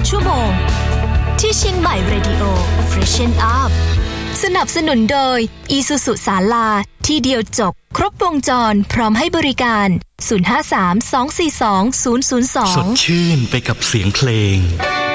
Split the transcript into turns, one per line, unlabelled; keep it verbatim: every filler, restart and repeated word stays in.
ชั่วโมงที่เชียงใหม่ Radio Freshen Up สนับสนุนโดย Isuzu ศาลาที่เดียวจบครบวงจรพร้อมให้บริการ ศูนย์ ห้า สาม สอง สี่ สอง ศูนย์ ศูนย์ สอง
สดชื่นไปกับเสียงเพลง